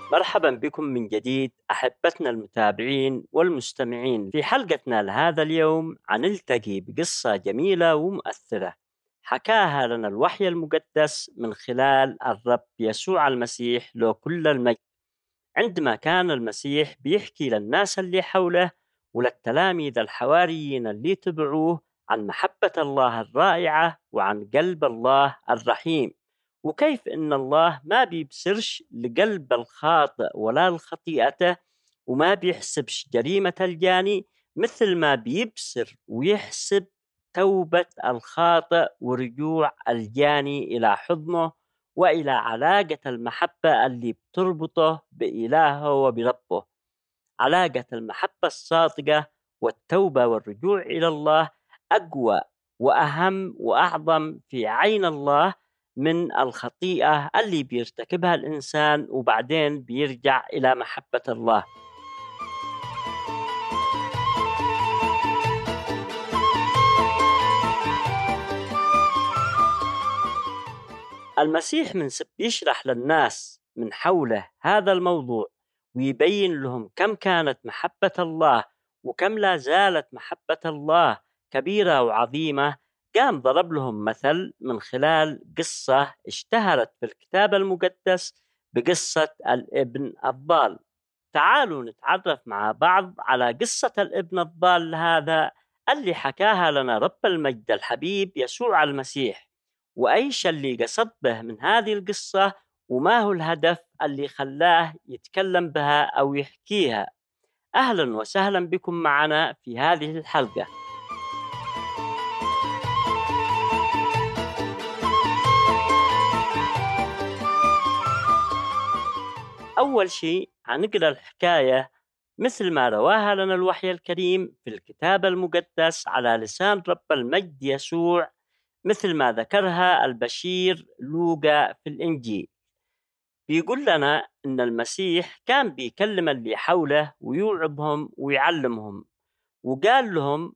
مرحبا بكم من جديد أحبتنا المتابعين والمستمعين في حلقتنا لهذا اليوم. نلتقي بقصة جميلة ومؤثرة حكاها لنا الوحي المقدس من خلال الرب يسوع المسيح له كل المجد. عندما كان المسيح بيحكي للناس اللي حوله وللتلاميذ الحواريين اللي تبعوه عن محبة الله الرائعة وعن قلب الله الرحيم، وكيف إن الله ما بيبصرش لقلب الخاطئ ولا لخطيئته، وما بيحسبش جريمة الجاني مثل ما بيبصر ويحسب توبة الخاطئ ورجوع الجاني إلى حضنه وإلى علاقة المحبة اللي بتربطه بإلهه وبربه. علاقة المحبة الصادقة والتوبة والرجوع إلى الله أقوى وأهم وأعظم في عين الله من الخطيئة اللي بيرتكبها الإنسان وبعدين بيرجع إلى محبة الله. المسيح يشرح للناس من حوله هذا الموضوع ويبين لهم كم كانت محبة الله وكم لا زالت محبة الله كبيرة وعظيمة. قام ضرب لهم مثل من خلال قصة اشتهرت في الكتاب المقدس بقصة الابن الضال. تعالوا نتعرف مع بعض على قصة الابن الضال هذا اللي حكاها لنا رب المجد الحبيب يسوع المسيح، وأيش اللي قصد به من هذه القصة وما هو الهدف اللي خلاه يتكلم بها أو يحكيها. أهلا وسهلا بكم معنا في هذه الحلقة. أول شيء هنقرأ الحكاية مثل ما رواها لنا الوحي الكريم في الكتاب المقدس على لسان رب المجد يسوع، مثل ما ذكرها البشير لوقا في الإنجيل. بيقول لنا إن المسيح كان بيكلم اللي حوله ويوعظهم ويعلمهم، وقال لهم: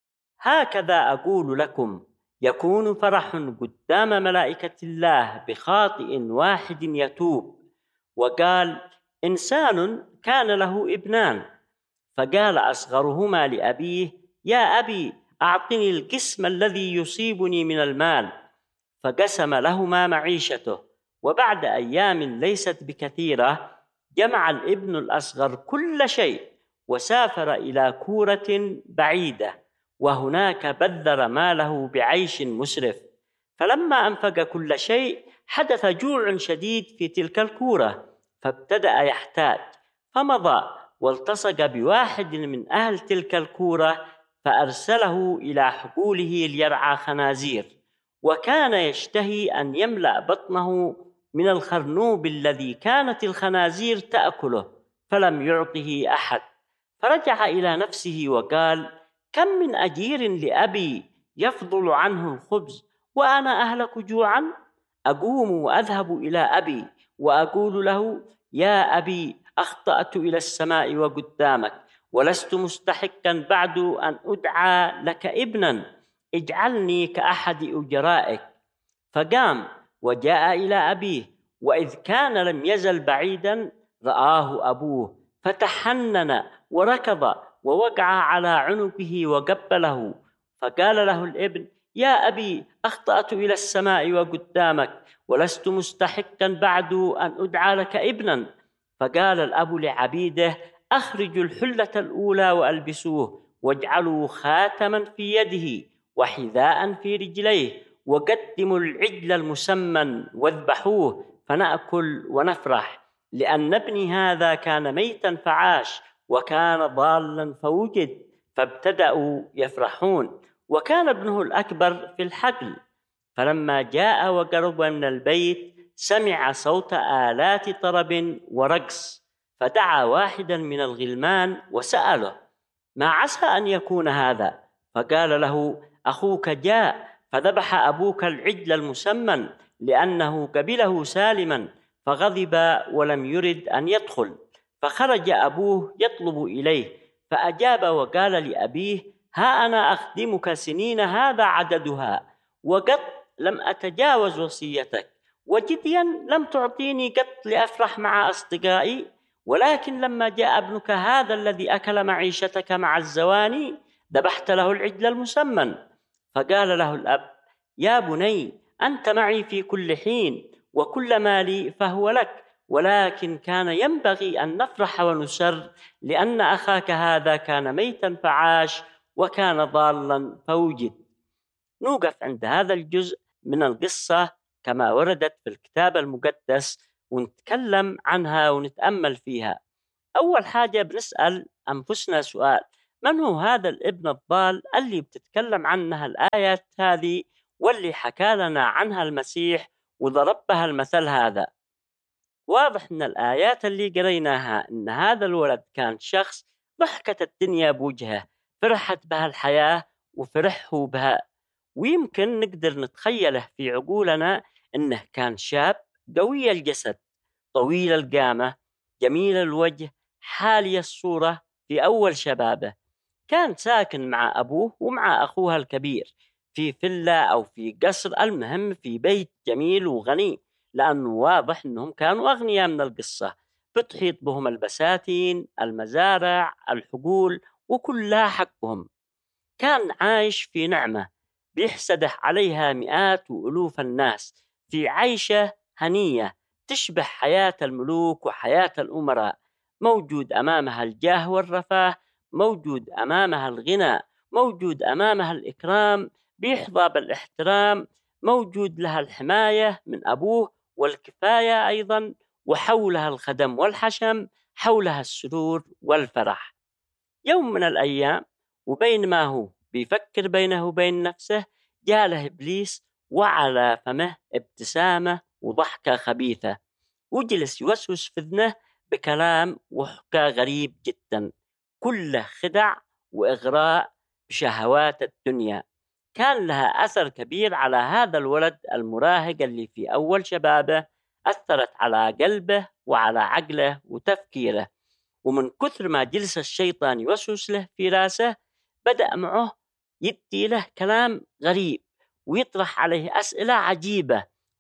هكذا أقول لكم، يكون فرح قدام ملائكة الله بخاطئ واحد يتوب. وقال: إنسان كان له ابنان، فقال أصغرهما لأبيه: يا أبي، أعطني القسم الذي يصيبني من المال. فقسم لهما معيشته. وبعد أيام ليست بكثيرة جمع الابن الأصغر كل شيء وسافر إلى كورة بعيدة، وهناك بذر ماله بعيش مسرف. فلما أنفق كل شيء حدث جوع شديد في تلك الكورة، فابتدأ يحتاج، فمضى والتصق بواحد من أهل تلك الكورة فأرسله إلى حقوله ليرعى خنازير، وكان يشتهي أن يملأ بطنه من الخرنوب الذي كانت الخنازير تأكله، فلم يعطه أحد. فرجع إلى نفسه وقال: كم من أجير لأبي يفضل عنه الخبز وأنا أهلك جوعا؟ أقوم وأذهب إلى أبي وأقول له: يا أبي، أخطأت إلى السماء وقدامك، ولست مستحقا بعد أن أدعى لك ابنا، اجعلني كأحد أجرائك. فقام وجاء إلى أبيه، وإذ كان لم يزل بعيدا رآه أبوه، فتحنن وركض ووقع على عنقه وقبله. فقال له الابن: يا أبي، أخطأت إلى السماء وقدامك، ولست مستحقا بعد أن أدعى لك ابنا. فقال الأب لعبيده: أخرجوا الحلة الأولى وألبسوه، واجعلوا خاتما في يده وحذاء في رجليه، وقدموا العجل المسمن واذبحوه، فنأكل ونفرح، لأن ابني هذا كان ميتا فعاش وكان ضالا فوجد. فابتدأوا يفرحون. وكان ابنه الأكبر في الحقل. فلما جاء وقرب من البيت سمع صوت آلات طرب ورقص، فدعا واحدا من الغلمان وسأله: ما عسى أن يكون هذا؟ فقال له: أخوك جاء، فذبح أبوك العجل المسمن لأنه قبله سالما، فغضب ولم يرد أن يدخل. فخرج أبوه يطلب إليه، فأجاب وقال لأبيه: ها أنا أخدمك سنين هذا عددها، وقد لم أتجاوز وصيتك، وجديا لم تعطيني قط لأفرح مع أصدقائي، ولكن لما جاء ابنك هذا الذي أكل معيشتك مع الزواني ذبحت له العجل المسمن. فقال له الأب: يا بني، أنت معي في كل حين، وكل مالي فهو لك، ولكن كان ينبغي أن نفرح ونسر، لأن أخاك هذا كان ميتا فعاش، وكان ضالا فوجد. نوقف عند هذا الجزء من القصة كما وردت في الكتاب المقدس، ونتكلم عنها ونتأمل فيها. أول حاجة بنسأل أنفسنا سؤال: من هو هذا الابن الضال اللي بتتكلم عنها الآيات هذه، واللي حكى لنا عنها المسيح وضرب بها المثل هذا؟ واضح من الآيات اللي قريناها إن هذا الولد كان شخص ضحكت الدنيا بوجهه، فرحت بها الحياة وفرحه بها. ويمكن نقدر نتخيله في عقولنا إنه كان شاب قوي الجسد، طويل القامة، جميل الوجه، حالي الصورة في أول شبابه. كان ساكن مع أبوه ومع أخوها الكبير في فيلا أو في قصر، المهم في بيت جميل وغني، لأنه واضح أنهم كانوا أغنياء من القصة. بتحيط بهم البساتين، المزارع، الحقول، وكلها حقهم. كان عايش في نعمة بيحسده عليها مئات وألوف الناس، في عيشة هنية تشبه حياة الملوك وحياة الأمراء. موجود أمامها الجاه والرفاه، موجود أمامها الغنى، موجود أمامها الإكرام، بيحظى بالاحترام، موجود لها الحماية من أبوه والكفاية أيضا، وحولها الخدم والحشم، حولها السرور والفرح. يوم من الأيام، وبينما هو بيفكر بينه وبين نفسه، جاله إبليس وعلى فمه ابتسامة وضحكة خبيثة، وجلس يوسوس في أذنه بكلام وحكى غريب جدا، كله خدع وإغراء بشهوات الدنيا. كان لها أثر كبير على هذا الولد المراهق اللي في أول شبابه، أثرت على قلبه وعلى عقله وتفكيره. ومن كثر ما جلس الشيطان يوسوس له في راسه، بدأ معه يدي له كلام غريب، ويطرح عليه أسئلة عجيبة،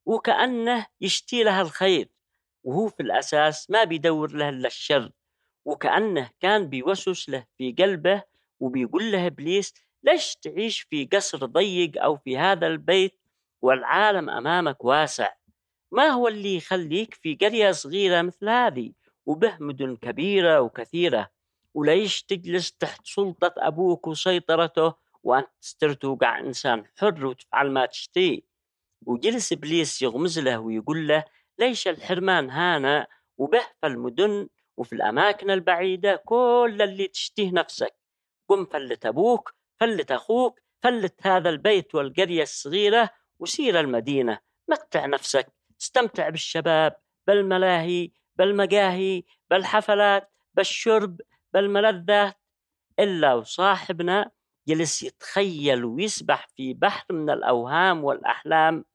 وكأنه يشتي له الخير، وهو في الأساس ما بيدور له إلا الشر. وكأنه كان بيوسوس له في قلبه، وبيقول له إبليس: ليش تعيش في قصر ضيق أو في هذا البيت والعالم أمامك واسع؟ ما هو اللي يخليك في قرية صغيرة مثل هذه وبه مدن كبيرة وكثيرة؟ وليش تجلس تحت سلطة أبوك وسيطرته، وأنت تسترتوقع إنسان حر وتفعل ما تشتهي؟ وجلس إبليس يغمز له ويقول له: ليش الحرمان هانا وبه في المدن وفي الأماكن البعيدة كل اللي تشتيه نفسك؟ قم فلت أبوك، فلت أخوك، فلت هذا البيت والقرية الصغيرة، وسير المدينة، متع نفسك، استمتع بالشباب، بالملاهي، بالمقاهي، بالحفلات، بالشرب، بالملذات. إلا وصاحبنا جلس يتخيل ويسبح في بحر من الأوهام والأحلام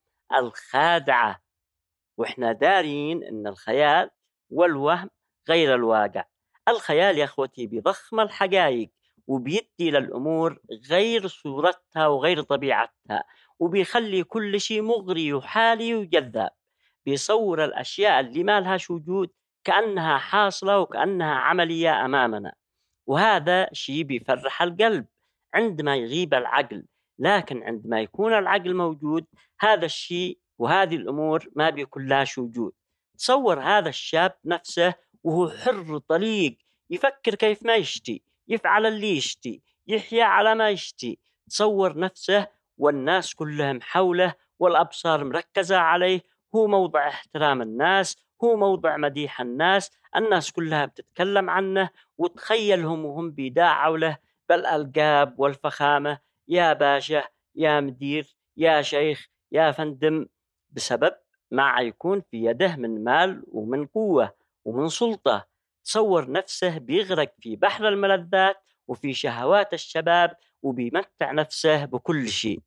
الخادعة. وإحنا دارين إن الخيال والوهم غير الواقع. الخيال يا أخوتي بيضخم الحقائق، وبيدي للأمور غير صورتها وغير طبيعتها، وبيخلي كل شيء مغري وحالي وجذاب. بيصور الأشياء اللي ما لهاش وجود كأنها حاصلة وكأنها عملية أمامنا، وهذا شيء بيفرح القلب عندما يغيب العقل. لكن عندما يكون العقل موجود، هذا الشيء وهذه الأمور ما بيكون لهاش وجود. تصور هذا الشاب نفسه وهو حر طليق، يفكر كيف ما يشتي، يفعل اللي يشتي، يحيا على ما يشتي. تصور نفسه والناس كلهم حوله والأبصار مركزة عليه، هو موضع احترام الناس، هو موضع مديح الناس، الناس كلها بتتكلم عنه، وتخيلهم وهم بيداعوا له بالألقاب والفخامة: يا باشا، يا مدير، يا شيخ، يا فندم، بسبب ما يكون في يده من مال ومن قوة ومن سلطة. تصور نفسه بيغرق في بحر الملذات وفي شهوات الشباب، وبيمتع نفسه بكل شيء.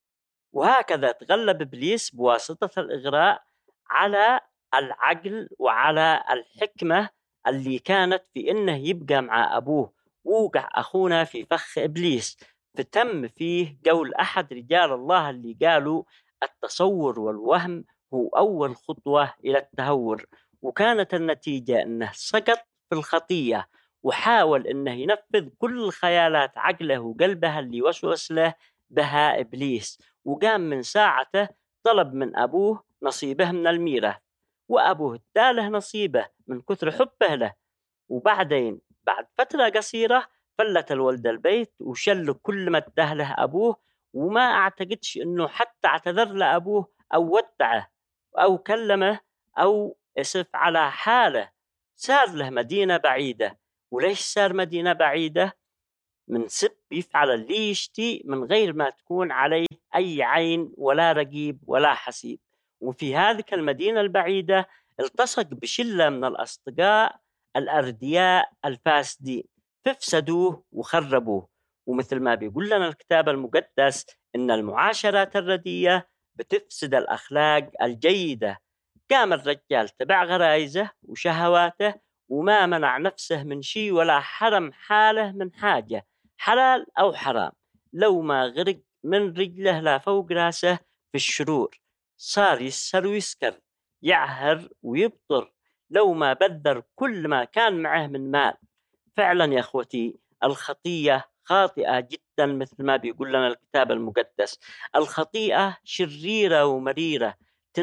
وهكذا تغلب إبليس بواسطة الإغراء على العقل وعلى الحكمة اللي كانت في إنه يبقى مع أبوه. ووقع أخونا في فخ إبليس، فتم فيه قول أحد رجال الله اللي قالوا: التصور والوهم هو أول خطوة إلى التهور، وكانت النتيجة أنه سقط في الخطية، وحاول أنه ينفذ كل خيالات عقله وقلبه اللي وسوس له بها إبليس. وقام من ساعته طلب من أبوه نصيبه من الميراث، وأبوه اداله نصيبه من كثر حبه له. وبعدين بعد فترة قصيرة فلت الولد البيت وشل كل ما اداه له أبوه، وما أعتقدش أنه حتى اعتذر لأبوه أو ودعه أو كلمه أو اسف على حاله. صار له مدينة بعيدة. وليش صار مدينة بعيدة؟ من سب يفعل اللي يشتي من غير ما تكون عليه أي عين ولا رقيب ولا حسيب. وفي هذه المدينة البعيدة التصق بشلة من الأصدقاء الأردياء الفاسدين، فافسدوه وخربوه. ومثل ما بيقول لنا الكتاب المقدس إن المعاشرات الردية بتفسد الأخلاق الجيدة. قام الرجال تبع غرايزه وشهواته، وما منع نفسه من شيء ولا حرم حاله من حاجة، حلال أو حرام، لو ما غرق من رجله لا فوق راسه في الشرور. صار يسهر ويسكر، يعهر ويبطر، لو ما بذر كل ما كان معه من مال. فعلا يا أخوتي الخطية خاطئة جدا، مثل ما بيقول لنا الكتاب المقدس. الخطيئة شريرة ومريرة،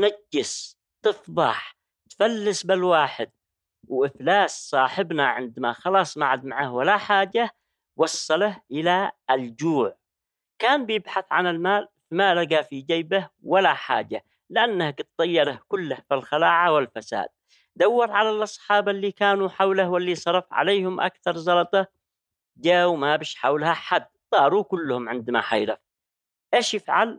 تنجس، تفضح، تفلس بالواحد. وإفلاس صاحبنا عندما خلاص ما عاد معه ولا حاجة وصله إلى الجوع. كان بيبحث عن المال، ما لقى في جيبه ولا حاجة، لأنه قد طيره كله في الخلاعة والفساد. دور على الأصحاب اللي كانوا حوله واللي صرف عليهم أكثر زلطة، جاءوا ما بش حولها حد، طاروا كلهم عندما حيرف. إيش يفعل؟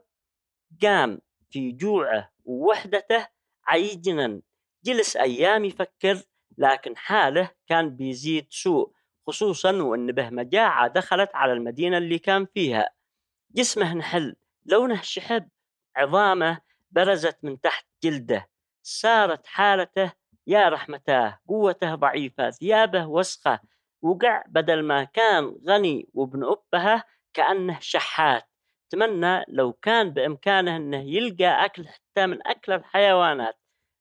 قام في جوعه ووحدته عيجنا، جلس أيام يفكر، لكن حاله كان بيزيد سوء، خصوصا وأن به مجاعة دخلت على المدينة اللي كان فيها. جسمه نحل، لونه شحب، عظامه برزت من تحت جلده. صارت حالته يا رحمتاه، قوته ضعيفة، ثيابه وسخة، وقع بدل ما كان غني وابن أبها كأنه شحات. تمنى لو كان بإمكانه أنه يلقى أكل حتى من أكل الحيوانات،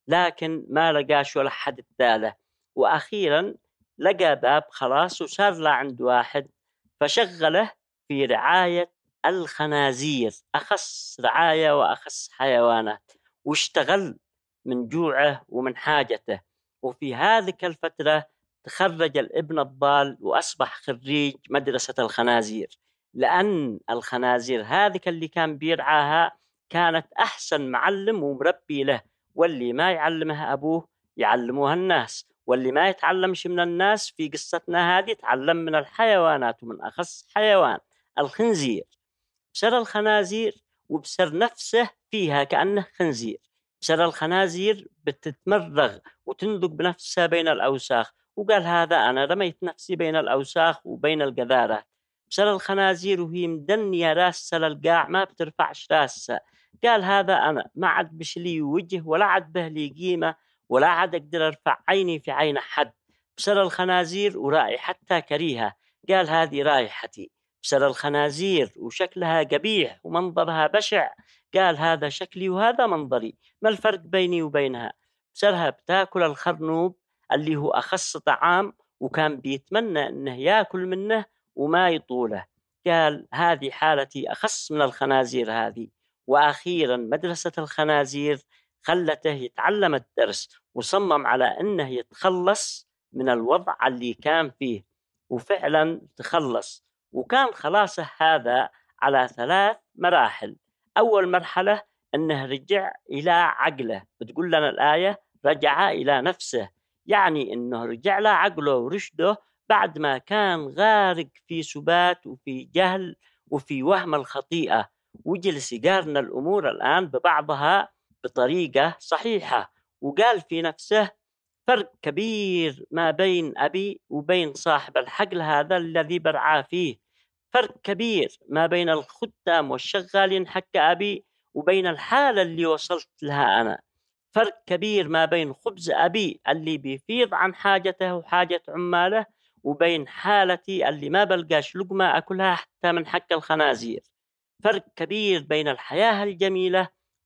لكن ما لقاش ولا حد اداله. وأخيرا لقى باب خلاص، وصار له عند واحد فشغله في رعاية الخنازير، أخص رعاية وأخص حيوانات، واشتغل من جوعه ومن حاجته. وفي هذه الفترة تخرج الابن الضال وأصبح خريج مدرسة الخنازير، لأن الخنازير هذه اللي كان بيرعاها كانت أحسن معلم ومربي له، واللي ما يعلمها أبوه يعلموها الناس، واللي ما يتعلمش من الناس في قصتنا هذه تعلم من الحيوانات، ومن أخص حيوان الخنزير. بسر الخنازير وبسر نفسه فيها كأنه خنزير. بسر الخنازير بتتمرغ وتندق بنفسها بين الأوساخ، وقال هذا أنا رميت نفسي بين الأوساخ وبين القذارات. بسر الخنازير وهي مدنية راسها للقاع، ما بترفعش راسها. قال هذا أنا ما عاد بشلي وجه ولا عاد به لي قيمة، ولا عاد أقدر أرفع عيني في عين حد. بسر الخنازير ورائحتها كريهة، قال هذه رائحتي. بسر الخنازير وشكلها قبيح ومنظرها بشع، قال هذا شكلي وهذا منظري، ما الفرق بيني وبينها؟ بسرها بتاكل الخرنوب اللي هو أخص طعام، وكان بيتمنى أنه يأكل منه وما يطوله. قال هذه حالتي أخص من الخنازير هذه. وأخيرا مدرسة الخنازير خلته يتعلم الدرس، وصمم على أنه يتخلص من الوضع اللي كان فيه، وفعلا تخلص. وكان خلاصه هذا على 3 مراحل. أول مرحلة أنه رجع إلى عقله، بتقول لنا الآية رجع إلى نفسه، يعني أنه رجع له عقله ورشده بعد ما كان غارق في سبات وفي جهل وفي وهم الخطيئة، وجلس يقارن الأمور الآن ببعضها بطريقة صحيحة. وقال في نفسه فرق كبير ما بين أبي وبين صاحب الحقل هذا الذي برعاه فيه، فرق كبير ما بين الخدام والشغالين حق أبي وبين الحالة اللي وصلت لها أنا، فرق كبير ما بين خبز أبي اللي بيفيض عن حاجته وحاجة عماله، وبين حالتي اللي ما بلقاش لقمة أكلها حتى من حق الخنازير. فرق كبير بين الحياة الجميلة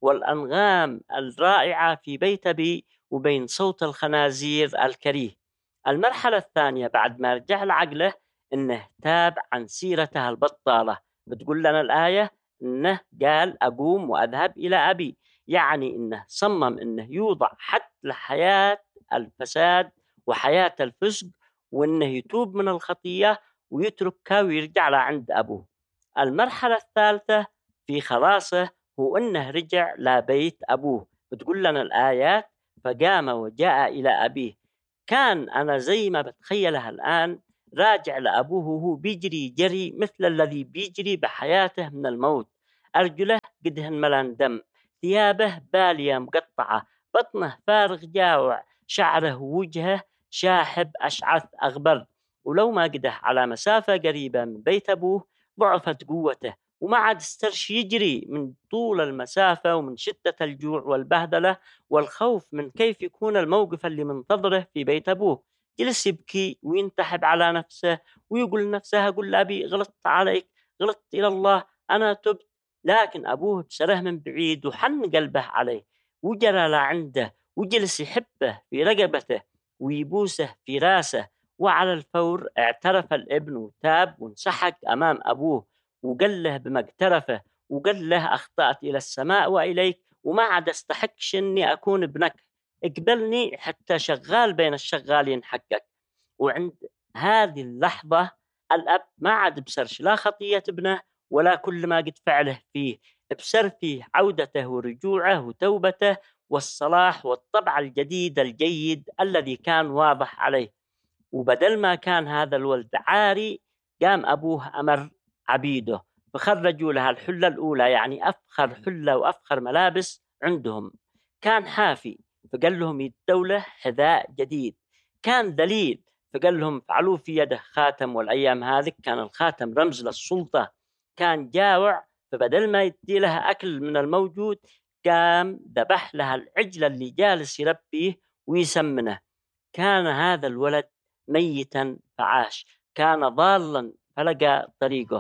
والأنغام الرائعة في بيت أبي وبين صوت الخنازير الكريه. المرحلة الثانية بعد ما رجع لعقله إنه تاب عن سيرته البطالة. بتقول لنا الآية إنه قال أقوم وأذهب إلى أبي، يعني إنه صمم إنه يوضع حد لحياة الفساد وحياة الفسق، وإنه يتوب من الخطية ويتركها ويرجع لعند أبوه. المرحلة الثالثة في خلاصه هو إنه رجع لبيت أبوه. بتقول لنا الآيات فقام وجاء إلى أبيه. كان أنا زي ما بتخيلها الآن راجع لأبوه وهو بيجري جري مثل الذي بيجري بحياته من الموت. أرجله قدهن ملان دم، ثيابه بالية مقطعة، بطنه فارغ جاوع، شعره ووجهه شاحب أشعث أغبر. ولو ما قده على مسافة قريبة من بيت أبوه ضعفت قوته وما عاد استرش يجري من طول المسافة ومن شدة الجوع والبهدلة والخوف من كيف يكون الموقف اللي منتظره في بيت أبوه. جلس يبكي وينتحب على نفسه ويقول لنفسه أقول لأبي غلطت عليك، غلطت إلى الله، أنا تبت. لكن أبوه بسره من بعيد وحن قلبه عليه وجرى لعنده وجلس يحبه في رقبته ويبوسه في راسه. وعلى الفور اعترف الابن وتاب وانسحق أمام أبوه وقال له بما اقترفه، وقال له أخطأت إلى السماء وإليك وما عاد استحقش إني أكون ابنك، اقبلني حتى شغال بين الشغالين حقك. وعند هذه اللحظة الأب ما عاد بسرش لا خطية ابنه ولا كل ما قد فعله فيه، بسر فيه عودته ورجوعه وتوبته والصلاح والطبع الجديد الجيد الذي كان واضح عليه. وبدل ما كان هذا الولد عاري قام أبوه أمر عبيده فخرجوا لها الحلة الأولى، يعني أفخر حلة وأفخر ملابس عندهم. كان حافي فقال لهم يدوا له حذاء جديد. كان ذليل فقال لهم فعلوا في يده خاتم، والأيام هذه كان الخاتم رمز للسلطة. كان جاوع فبدل ما يدي لها أكل من الموجود قام ذبح لها العجل اللي جالس يربيه ويسمنه. كان هذا الولد ميتا فعاش، كان ضالا فلقى طريقه.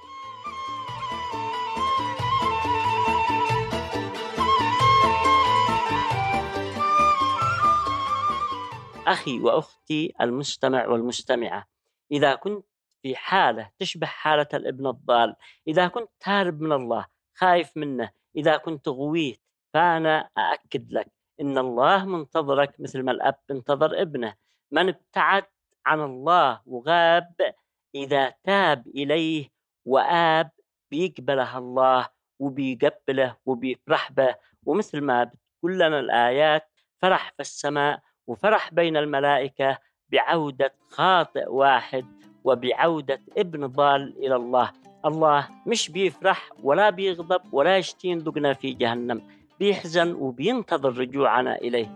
أخي وأختي المستمع والمستمعة، إذا كنت في حالة تشبه حالة الابن الضال، إذا كنت هارب من الله خايف منه، إذا كنت غويت، فأنا أأكد لك إن الله منتظرك مثل ما الأب انتظر ابنه. من ابتعد عن الله وغاب إذا تاب إليه وآب بيقبله الله وبيقبله وبيفرح به. ومثل ما بتقول لنا الآيات فرح في السماء وفرح بين الملائكة بعودة خاطئ واحد وبعودة ابن ضال إلى الله. الله مش بيفرح ولا بيغضب ولا يشتين ذقنا في جهنم، بيحزن وبينتظر رجوعنا إليه.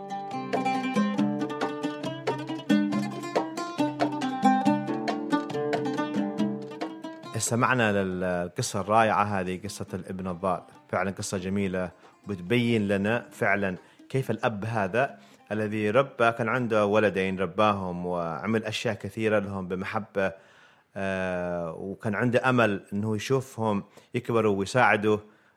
استمعنا للقصة الرائعة هذه، قصة الابن الضال. فعلا قصة جميلة وبتبين لنا فعلا كيف الأب هذا الذي ربى، كان عنده ولدين رباهم وعمل أشياء كثيرة لهم بمحبة، وكان عنده أمل أنه يشوفهم يكبروا ويساعدوا،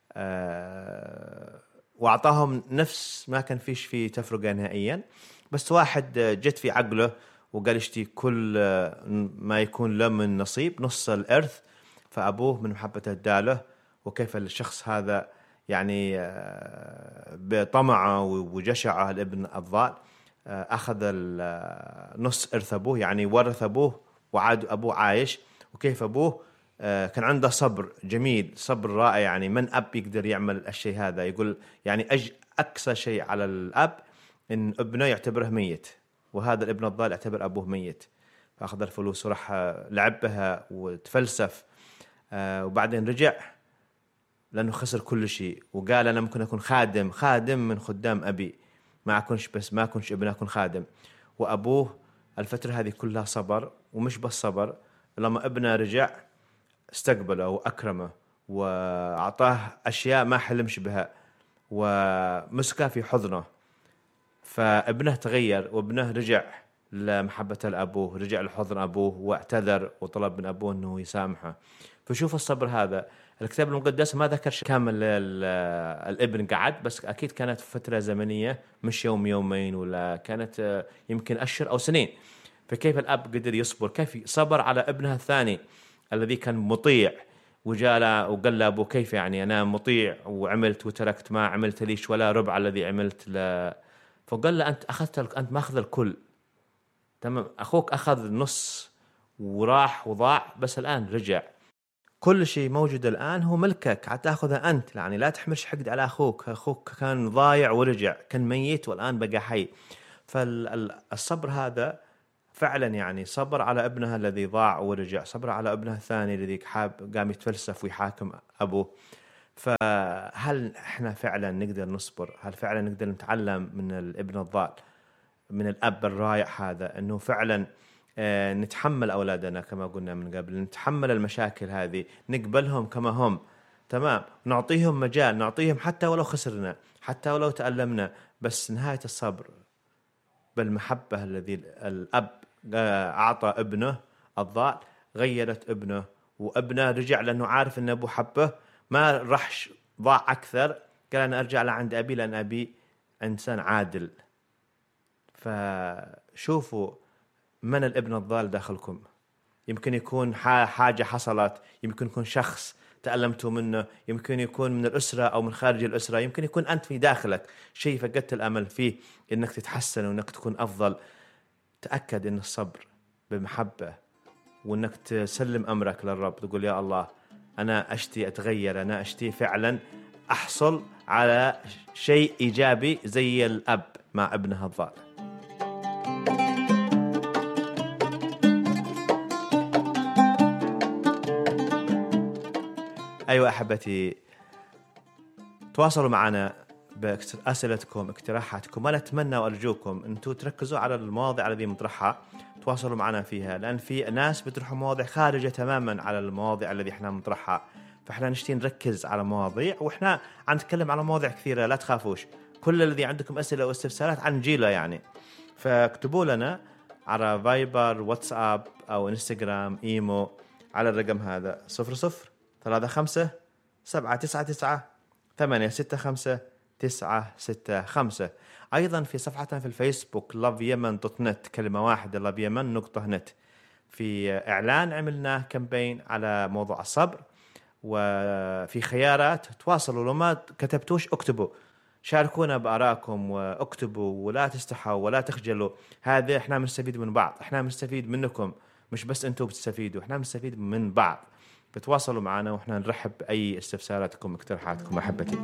وأعطاهم نفس ما كان فيش فيه تفرقة نهائيا. بس واحد جت في عقله وقال يشتي كل ما يكون له من نصيب، نص الإرث. فأبوه من محبته اداله. وكيف الشخص هذا يعني بطمعه وجشعه الابن الضال أخذ نص إرث أبوه، يعني ورث أبوه وعاد أبوه عايش. وكيف أبوه كان عنده صبر جميل، صبر رائع. يعني من أب يقدر يعمل الشيء هذا؟ يقول يعني أقصى شيء على الأب إن ابنه يعتبره ميت، وهذا الابن الضال يعتبر أبوه ميت. فأخذ الفلوس وراح لعب بها وتفلسف، وبعدين رجع لأنه خسر كل شيء وقال أنا ممكن أكون خادم من خدام أبي، ما أكونش بس ما أكونش ابن، أكون خادم. وأبوه الفترة هذه كلها صبر، ومش بس صبر، لما ابنه رجع استقبله وأكرمه وأعطاه أشياء ما حلمش بها ومسكه في حضنه. فابنه تغير، وابنه رجع لمحبة الأبوه، رجع لحضن أبوه واعتذر وطلب من أبوه أنه يسامحه. فشوف الصبر هذا الكتاب المقدس ما ذكر كامل الابن قعد، بس أكيد كانت فترة زمنية مش يوم يومين، ولا كانت يمكن أشهر أو سنين. فكيف الأب قدر يصبر؟ كيف صبر على ابنها الثاني الذي كان مطيع، وجاء وقال له أبوه كيف يعني أنا مطيع وعملت وتركت، ما عملت ليش ولا ربع الذي عملت فقال له أنت أنت ماخذ الكل، تمام، أخوك أخذ نص وراح وضاع، بس الآن رجع، كل شيء موجود الآن هو ملكك، حتاخذه أنت، يعني لا تحملش حقد على أخوك كان ضايع ورجع، كان ميت والآن بقى حي. فالصبر هذا فعلا يعني صبر على ابنها الذي ضاع ورجع، صبر على ابنها الثاني الذي قام يتفلسف ويحاكم أبوه. فهل احنا فعلا نقدر نصبر؟ هل فعلا نقدر نتعلم من الابن الضال، من الأب الرائع هذا، أنه فعلا نتحمل أولادنا كما قلنا من قبل، نتحمل المشاكل هذه، نقبلهم كما هم، تمام، نعطيهم مجال، نعطيهم حتى ولو خسرنا، حتى ولو تألمنا، بس نهاية الصبر بالمحبة الذي الأب أعطى ابنه الضال غيرت ابنه، وابنه رجع لأنه عارف أن أبوه حبه، ما رحش ضاع أكثر، قال أنا أرجع لعند أبي لأن أبي إنسان عادل. فشوفوا من الابن الضال داخلكم، يمكن يكون حاجة حصلت، يمكن يكون شخص تألمتوا منه، يمكن يكون من الأسرة أو من خارج الأسرة، يمكن يكون أنت في داخلك شيء فقدت الأمل فيه إنك تتحسن وإنك تكون أفضل. تأكد إن الصبر بمحبة، وإنك تسلم أمرك للرب، تقول يا الله أنا أشتي أتغير، أنا أشتي فعلا أحصل على شيء إيجابي زي الأب مع ابنه الضال. أيوة أحبتي، تواصلوا معنا بأسئلتكم اقتراحاتكم، وأنا أتمنى وأرجوكم أنتم تركزوا على المواضيع التي مطرحها، تواصلوا معنا فيها، لأن في ناس بيطرحوا مواضيع خارجة تماما على المواضيع التي احنا مطرحها، فإحنا نشتي نركز على مواضيع، وإحنا عم نتكلم على مواضيع كثيرة، لا تخافوش، كل الذي عندكم أسئلة واستفسارات عن جيلة يعني، فاكتبوا لنا على فايبر، واتساب أو انستغرام، إيمو، على الرقم هذا 003599 أيضا في صفحتنا في الفيسبوك loveyemen.net، كلمة واحدة loveyemen.net. في إعلان عملناه كامبين على موضوع الصبر، وفي خيارات تواصلوا، لو ما كتبتوش اكتبوا، شاركونا بآرائكم واكتبوا، ولا تستحوا ولا تخجلوا، هذا احنا بنستفيد من بعض، احنا بنستفيد منكم، مش بس انتم بتستفيدوا، احنا بنستفيد من بعض. بتواصلوا معنا واحنا نرحب بأي استفساراتكم اقتراحاتكم أحبتي.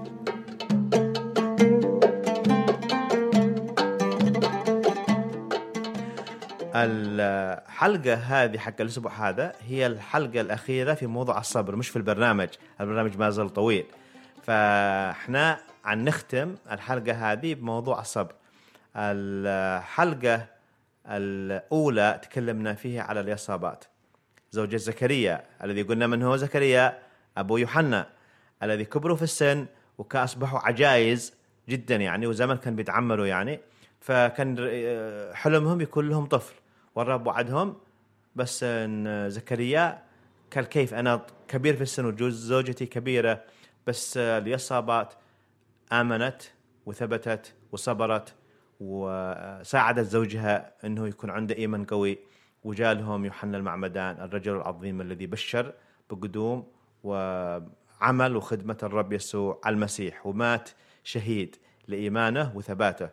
الحلقة هذه حق الأسبوع هذا هي الحلقة الأخيرة في موضوع الصبر، مش في البرنامج ما زال طويل، فاحنا عن نختم الحلقة هذه بموضوع الصبر. الحلقة الأولى تكلمنا فيها على اليصابات، زوجة زكريا الذي قلنا من هو زكريا، أبو يوحنا الذي كبروا في السن وكأصبحوا عجائز جدا يعني، وزمن كان بيتعمروا يعني، فكان حلمهم يكون لهم طفل، والرب وعدهم، بس إن زكريا قال كيف أنا كبير في السن وزوجتي كبيرة، بس اليصابات آمنت وثبتت وصبرت وساعدت زوجها أنه يكون عنده إيمان قوي، وجالهم يوحنا المعمدان الرجل العظيم الذي بشر بقدوم وعمل وخدمة الرب يسوع المسيح، ومات شهيد لإيمانه وثباته.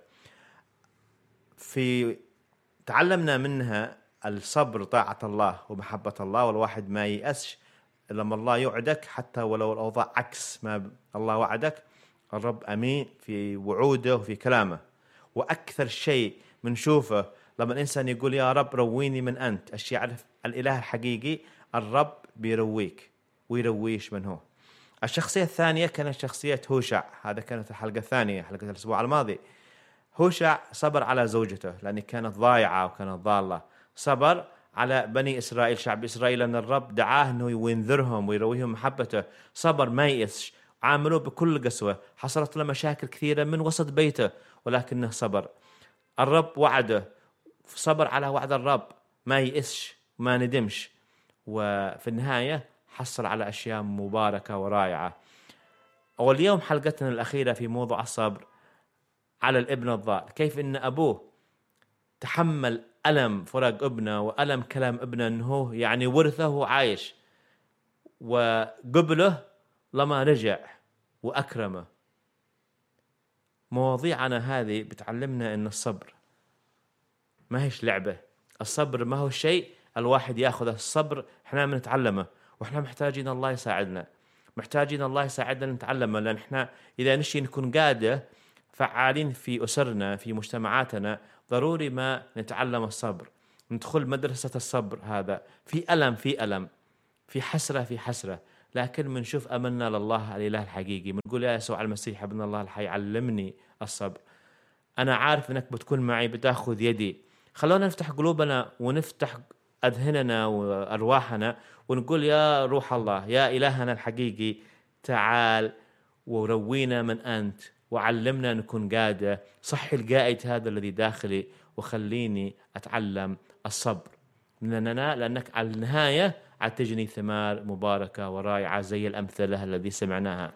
في تعلمنا منها الصبر، طاعة الله ومحبة الله، والواحد ما ييأسش لما الله يوعدك، حتى ولو الأوضاع عكس ما الله وعدك، الرب أمين في وعوده وفي كلامه. وأكثر شيء منشوفه لما الإنسان يقول يا رب رويني من أنت، الشيء يعرف الإله الحقيقي، الرب بيرويك ويرويش من هو. الشخصية الثانية كانت شخصية هوشع، هذا كانت الحلقة الثانية، حلقة الأسبوع الماضي. هوشع صبر على زوجته لأنها كانت ضايعة وكانت ضالة، صبر على بني إسرائيل، شعب إسرائيل، أن الرب دعاه أنه ينذرهم ويرويهم محبته، صبر ما يئسش، عاملوه بكل قسوة، حصلت له مشاكل كثيرة من وسط بيته ولكنه صبر. الرب وعده، صبر على وعد الرب، ما يئسش ما ندمش، وفي النهاية حصل على أشياء مباركة ورائعة. واليوم حلقتنا الأخيرة في موضوع الصبر على الابن الضال، كيف إن أبوه تحمل ألم فراق ابنه وألم كلام ابنه أنه يعني ورثه وعايش، وقبله لما رجع وأكرمه. مواضيعنا هذه بتعلمنا أن الصبر ما هيش لعبة. الصبر ما هو شيء الواحد يأخذ الصبر احنا بنتعلمه، واحنا محتاجين الله يساعدنا، محتاجين الله يساعدنا نتعلمه، لأن احنا إذا نشي نكون قادة فعالين في أسرنا في مجتمعاتنا ضروري ما نتعلم الصبر، ندخل مدرسة الصبر. هذا في ألم في ألم، في حسرة في حسرة، لكن منشوف أملنا لله الإله الحقيقي، منقول يا يسوع المسيح ابن الله الحي علمني الصبر. أنا عارف أنك بتكون معي، بتأخذ يدي. خلونا نفتح قلوبنا ونفتح أذهننا وأرواحنا ونقول يا روح الله يا إلهنا الحقيقي تعال وروينا من أنت، وعلمنا نكون قادة. صحي القائد هذا الذي داخلي وخليني أتعلم الصبر مننا، لأنك على النهاية عتجني ثمار مباركة ورائعة زي الأمثلة الذي سمعناها.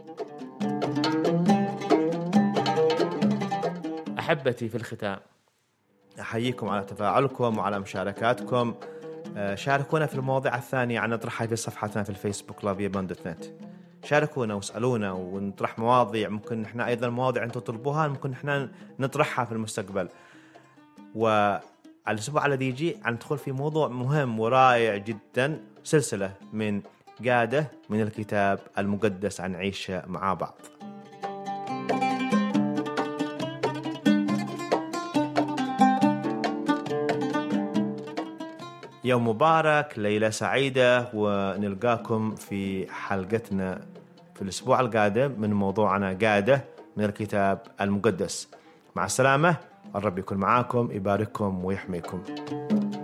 أحبتي، في الختام أحييكم على تفاعلكم وعلى مشاركاتكم. شاركونا في المواضيع الثانية عن نطرحها في صفحتنا في الفيسبوك loveyerbond.net. شاركونا واسألونا ونطرح مواضيع، ممكن احنا أيضا مواضيع أنتم تطلبوها ممكن احنا نطرحها في المستقبل. وعلى الأسبوع الذي يجي ندخل في موضوع مهم ورائع جدا، سلسلة من قادة من الكتاب المقدس عن عيشة مع بعض. يوم مبارك، ليلة سعيدة، ونلقاكم في حلقتنا في الأسبوع القادم من موضوعنا قادة من الكتاب المقدس. مع السلامة، الرب يكون معاكم، يبارككم ويحميكم.